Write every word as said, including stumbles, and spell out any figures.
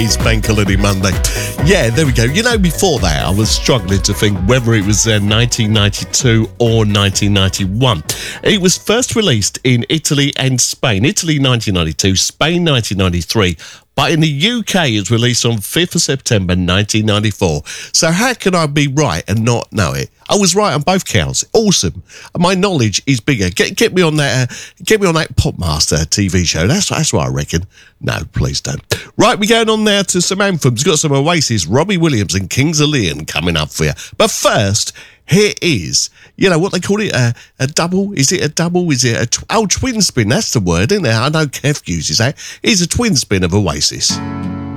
It's Bank Holiday Monday. Yeah, there we go. You know, before that, I was struggling to think whether it was uh, nineteen ninety-two or nineteen ninety-one. It was first released in Italy and Spain. Italy nineteen ninety-two, Spain nineteen ninety-three. But in the U K, it's released on fifth of September nineteen ninety-four. So how can I be right and not know it? I was right on both counts. Awesome. My knowledge is bigger. Get get me on that. Uh, get me on that Popmaster T V show. That's that's what I reckon. No, please don't. Right, we're going on now to some anthems. Got some Oasis, Robbie Williams, and Kings of Leon coming up for you. But first, here is, you know what they call it, a, a double? Is it a double? Is it a tw- oh twin spin? That's the word, isn't it? I know Kev uses that. It's a twin spin of Oasis.